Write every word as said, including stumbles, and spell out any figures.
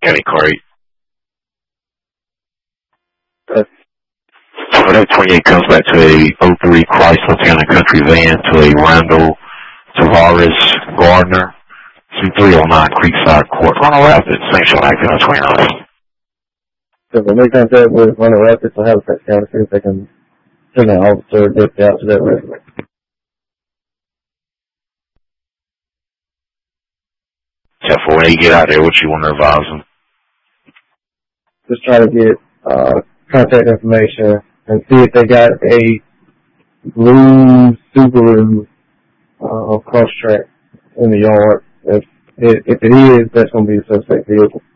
County Crate. That's So that twenty-eight comes back to a oh three Chrysler Town and Country van to a Randall Tavares Gardner, two three oh nine Creekside Court, Ronald Rapids, Saint John Act twenty-nine. So when they contact with Ronald Rapids or Halifax County, see if they can send an officer or deputy out to that resident. So for when you get out there, what you want to advise them? Just try to get uh, contact information and see if they got a blue Subaru uh, cross track in the yard. If, if it is, that's going to be a suspect vehicle.